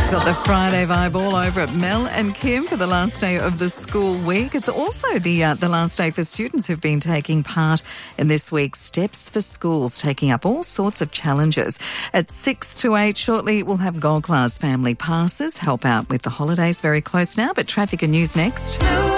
Got the Friday vibe all over at Mel and Kim for the last day of the school week. It's also the last day for students who've been taking part in this week's Steps for Schools, taking up all sorts of challenges. At 6 to 8 shortly, we'll have Gold Class family passes help out with the holidays very close now, but traffic and news next.